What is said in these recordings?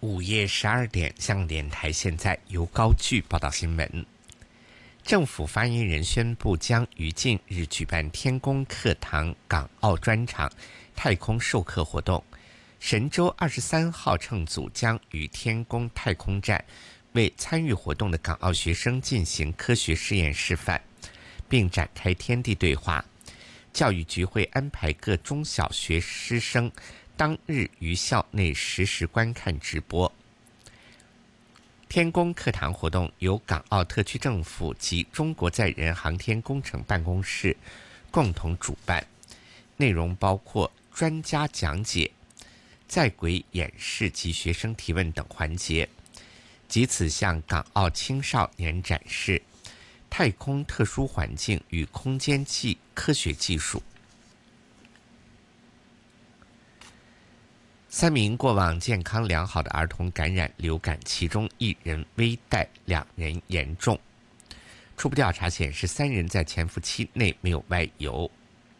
午夜12点，香港电台现在由高炬报道新闻。政府发言人宣布将于近日举办天宫课堂港澳专场太空授课活动。神舟23号乘组将于天宫太空站为参与活动的港澳学生进行科学试验示范，并展开天地对话。教育局会安排各中小学师生当日于校内实时观看直播。天宫课堂活动由港澳特区政府及中国载人航天工程办公室共同主办，内容包括专家讲解、在轨演示及学生提问等环节，藉此向港澳青少年展示太空特殊环境与空间科学技术。3名过往健康良好的儿童感染流感，其中1人危殆，2人严重。初步调查显示，3人在潜伏期内没有外游。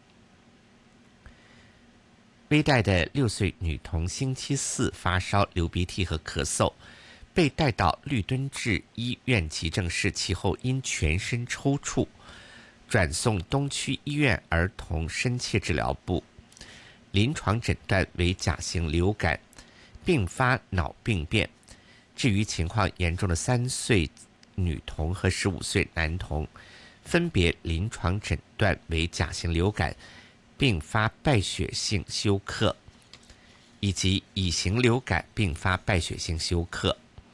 危殆的6岁女童星期四发烧、流鼻涕和咳嗽，被带到律敦治医院急症室，其后因全身抽搐，转送东区医院儿童深切治疗部。临床诊断为甲型流感并发脑病变。至于情况严重的3岁女童和15岁男童，分别临床诊断为甲型流感并发败血性休克以及乙型流感并发败血性休克。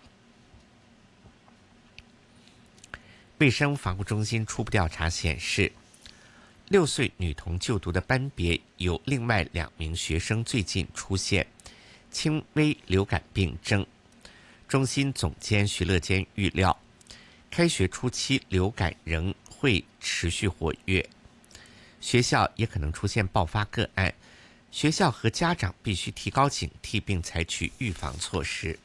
卫生防护中心初步调查显示，6岁女童就读的班别有另外2名学生最近出现轻微流感病症。中心总监徐乐坚预料，开学初期流感仍会持续活跃，学校也可能出现爆发个案，学校和家长必须提高警惕并采取预防措施。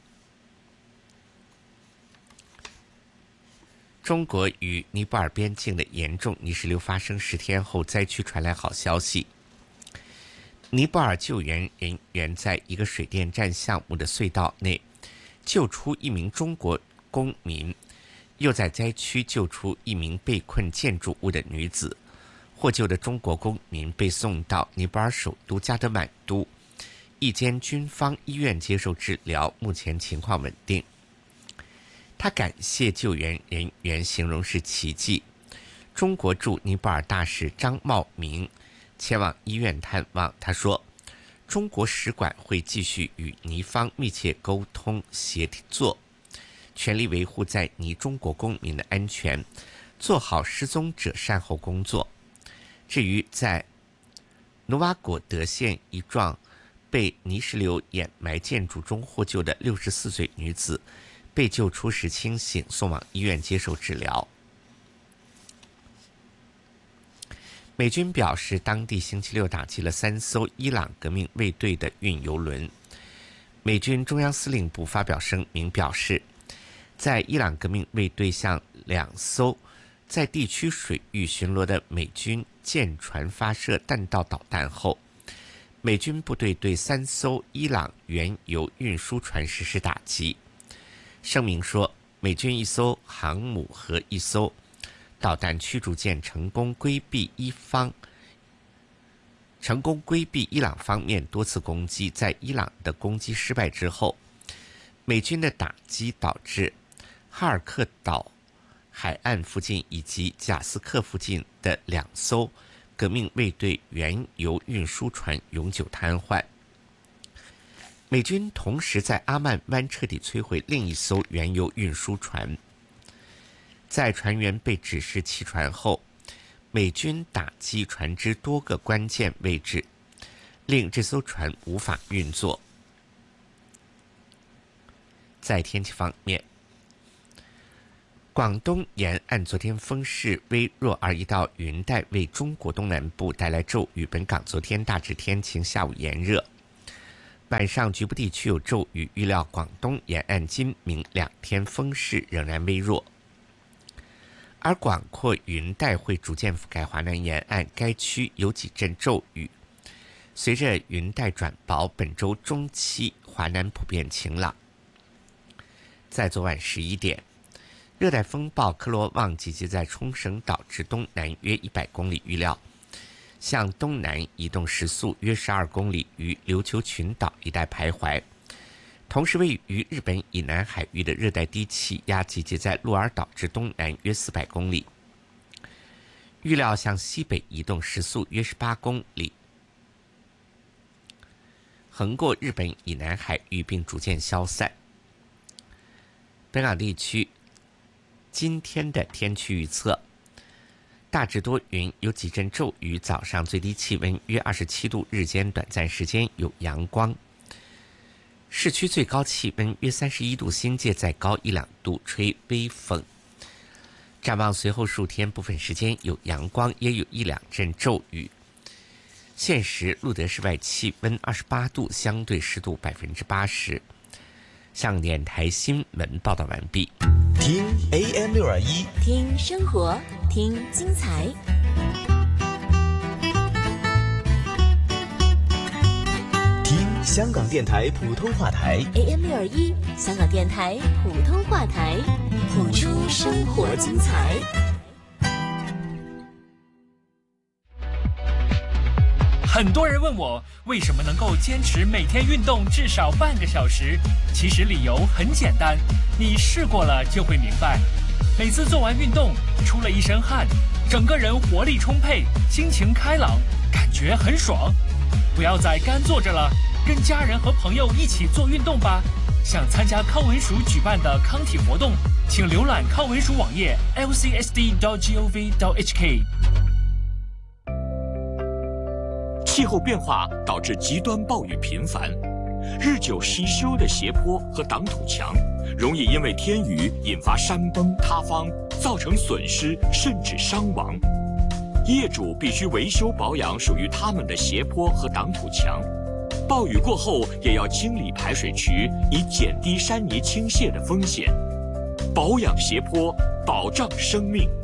中国与尼泊尔边境的严重泥石流发生10天后，灾区传来好消息。尼泊尔救援人员在一个水电站项目的隧道内救出1名中国公民，又在灾区救出1名被困建筑物的女子。获救的中国公民被送到尼泊尔首都加德满都一间军方医院接受治疗，目前情况稳定。他感谢救援人员，形容是奇迹。中国驻尼泊尔大使张茂明前往医院探望，他说，中国使馆会继续与尼方密切沟通协作，全力维护在尼中国公民的安全，做好失踪者善后工作。至于在努瓦果德县一幢被泥石流掩埋建筑中获救的64岁女子，被救出时清醒，送往医院接受治疗。美军表示，当地星期六打击了3艘伊朗革命卫队的运油轮。美军中央司令部发表声明表示，在伊朗革命卫队向2艘在地区水域巡逻的美军舰船发射弹道导弹后，美军部队对3艘伊朗原油运输船实施打击。声明说，美军1艘航母和1艘导弹驱逐舰成功规避伊朗方面多次攻击。在伊朗的攻击失败之后，美军的打击导致哈尔克岛海岸附近以及贾斯克附近的2艘革命卫队原油运输船永久瘫痪。美军同时在阿曼湾彻底摧毁另1艘原油运输船。在船员被指示弃船后，美军打击船只多个关键位置，令这艘船无法运作。在天气方面，广东沿岸昨天风势微弱，而一道云带为中国东南部带来骤雨。本港昨天大致天晴，下午炎热，晚上局部地区有骤雨，预料广东沿岸今明2天风势仍然微弱。而广阔云带会逐渐覆盖华南沿岸，该区有几阵骤雨。随着云带转薄，本周中期华南普遍晴朗。 在昨晚11点，热带风暴克罗旺集结在冲绳岛之东南约100公里，预料向东南移动，时速约12公里，于琉球群岛一带徘徊。同时，位于日本以南海域的热带低气压集结在鹿儿岛之东南约400公里，预料向西北移动，时速约18公里，横过日本以南海域并逐渐消散。本港地区今天的天气预测：大致多云，有几阵骤雨，早上最低气温约27度，日间短暂时间有阳光。市区最高气温约31度，新界再高1-2度，吹微风。展望随后数天，部分时间有阳光，也有1-2阵骤雨。现时录得室外气温28度，相对湿度80%。香港电台新闻报道完毕。 听 AM621， 听生活，听精彩。 听香港电台普通话台 AM621，香港电台普通话台，谱出生活精彩。 很多人问我为什么能够坚持每天运动至少半个小时，其实理由很简单，你试过了就会明白。每次做完运动，出了一身汗，整个人活力充沛，心情开朗，感觉很爽。不要再干坐着了，跟家人和朋友一起做运动吧。想参加康文署举办的康体活动，请浏览康文署网页 lcsd.gov.hk。 气候变化导致极端暴雨频繁，日久失修的斜坡和挡土墙容易因为天雨引发山崩塌方，造成损失甚至伤亡。业主必须维修保养属于他们的斜坡和挡土墙，暴雨过后也要清理排水渠，以减低山泥倾泻的风险。保养斜坡，保障生命。